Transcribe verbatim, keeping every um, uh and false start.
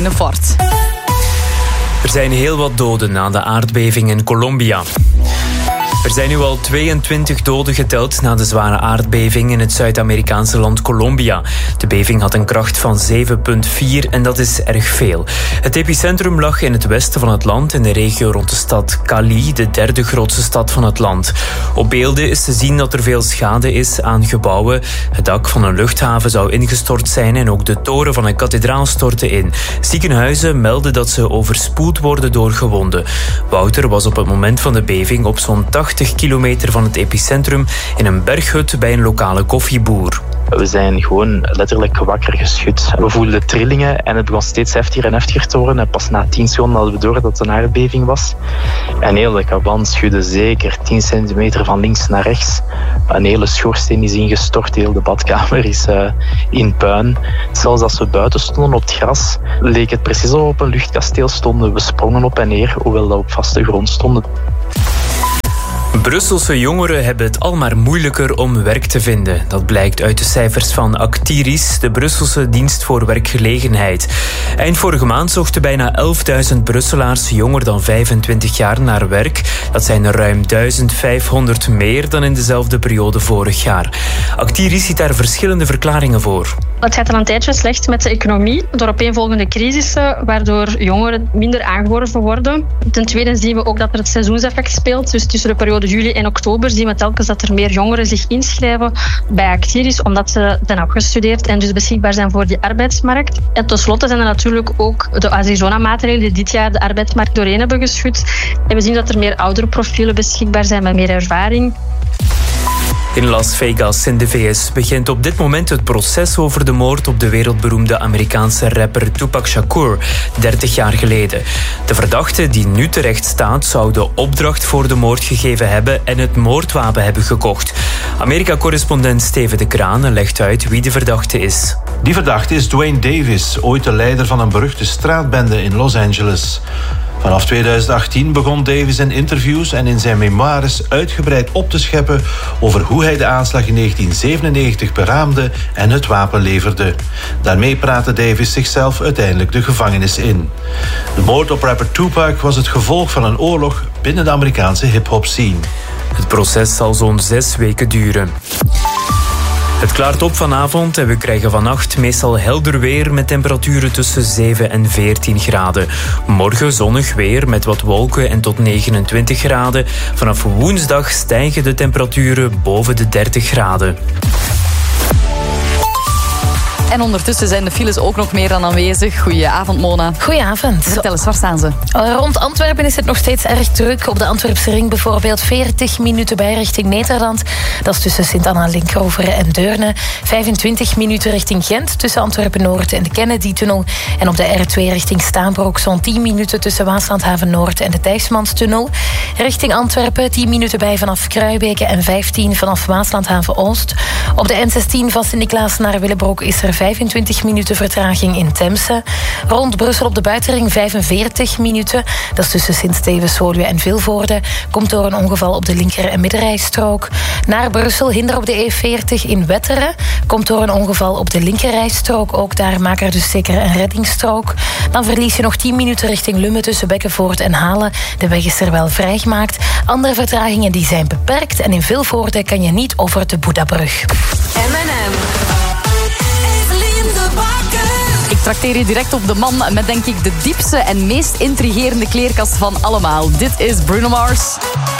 Een fort. Er zijn heel wat doden na de aardbeving in Colombia. Er zijn nu al tweeëntwintig doden geteld na de zware aardbeving in het Zuid-Amerikaanse land Colombia. De beving had een kracht van zeven komma vier en dat is erg veel. Het epicentrum lag in het westen van het land, in de regio rond de stad Cali, de derde grootste stad van het land. Op beelden is te zien dat er veel schade is aan gebouwen. Het dak van een luchthaven zou ingestort zijn en ook de toren van een kathedraal stortte in. Ziekenhuizen melden dat ze overspoeld worden door gewonden. Wouter was op het moment van de beving op zo'n tachtig kilometer van het epicentrum in een berghut bij een lokale koffieboer. We zijn gewoon letterlijk wakker geschud. We voelden trillingen en het begon steeds heftiger en heftiger te worden. En pas na tien seconden hadden we door dat het een aardbeving was. En heel de kaban schudde zeker tien centimeter van links naar rechts. Een hele schoorsteen is ingestort, heel de badkamer is uh, in puin. Zelfs als we buiten stonden op het gras, leek het precies alsof we op een luchtkasteel stonden. We sprongen op en neer, hoewel we op vaste grond stonden. Brusselse jongeren hebben het al maar moeilijker om werk te vinden. Dat blijkt uit de cijfers van Actiris, de Brusselse dienst voor werkgelegenheid. Eind vorige maand zochten bijna elfduizend Brusselaars jonger dan vijfentwintig jaar naar werk. Dat zijn er ruim duizendvijfhonderd meer dan in dezelfde periode vorig jaar. Actiris ziet daar verschillende verklaringen voor. Het gaat al een tijdje slecht met de economie, door opeenvolgende crisissen, waardoor jongeren minder aangeworven worden. Ten tweede zien we ook dat er het seizoenseffect speelt. Dus tussen de periode juli en oktober zien we telkens dat er meer jongeren zich inschrijven bij Actiris, omdat ze zijn afgestudeerd en dus beschikbaar zijn voor die arbeidsmarkt. En tenslotte zijn er natuurlijk ook de Arizona-maatregelen die dit jaar de arbeidsmarkt doorheen hebben geschud. En we zien dat er meer oudere profielen beschikbaar zijn met meer ervaring. In Las Vegas in de V S begint op dit moment het proces over de moord op de wereldberoemde Amerikaanse rapper Tupac Shakur, dertig jaar geleden. De verdachte die nu terecht staat zou de opdracht voor de moord gegeven hebben en het moordwapen hebben gekocht. Amerika-correspondent Steven de Kraan legt uit wie de verdachte is. Die verdachte is Dwayne Davis, ooit de leider van een beruchte straatbende in Los Angeles. Vanaf tweeduizend achttien begon Davis in interviews en in zijn memoires uitgebreid op te scheppen over hoe hij de aanslag in negentien zevenennegentig beraamde en het wapen leverde. Daarmee praatte Davis zichzelf uiteindelijk de gevangenis in. De moord op rapper Tupac was het gevolg van een oorlog binnen de Amerikaanse hip-hop scene. Het proces zal zo'n zes weken duren. Het klaart op vanavond en we krijgen vannacht meestal helder weer met temperaturen tussen zeven en veertien graden. Morgen zonnig weer met wat wolken en tot negenentwintig graden. Vanaf woensdag stijgen de temperaturen boven de dertig graden. En ondertussen zijn de files ook nog meer dan aanwezig. Goedenavond, Mona. Goedenavond. Vertel eens, waar staan ze? Rond Antwerpen is het nog steeds erg druk. Op de Antwerpse ring bijvoorbeeld veertig minuten bij richting Nederland. Dat is tussen Sint-Anna-Linkroveren en Deurne. vijfentwintig minuten richting Gent tussen Antwerpen-Noord en de Kennedy-tunnel. En op de R twee richting Staanbroek zo'n tien minuten tussen Waaslandhaven-Noord en de Dijksmanstunnel. Richting Antwerpen tien minuten bij vanaf Kruibeke en vijftien vanaf Waaslandhaven-Oost. Op de N zestien van Sint-Niklaas naar Willebroek is er vijfentwintig minuten vertraging in Temse. Rond Brussel op de buitenring vijfenveertig minuten. Dat is tussen Sint-Stevens, Woluwe en Vilvoorde. Komt door een ongeval op de linker- en middenrijstrook. Naar Brussel, hinder op de E veertig in Wetteren. Komt door een ongeval op de linkerrijstrook. Ook daar maak er dus zeker een reddingsstrook. Dan verlies je nog tien minuten richting Lummen tussen Bekkenvoort en Halen. De weg is er wel vrijgemaakt. Andere vertragingen die zijn beperkt. En in Vilvoorde kan je niet over de Boedabrug. M en M. Ik trakteer je direct op de man met denk ik de diepste en meest intrigerende kleerkast van allemaal. Dit is Bruno Mars.